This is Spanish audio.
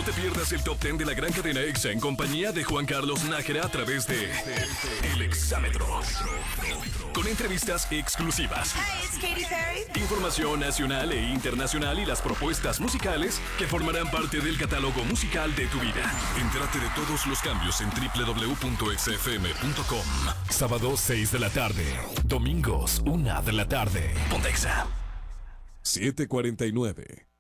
No te pierdas el Top 10 de la gran cadena EXA en compañía de Juan Carlos Nájera a través de El Exámetro. Con entrevistas exclusivas. Hi, it's Katy Perry. Información nacional e internacional y las propuestas musicales que formarán parte del catálogo musical de tu vida. Entérate de todos los cambios en www.exafm.com. Sábado 6 de la tarde. Domingos 1 de la tarde. Pontexa. 7:49.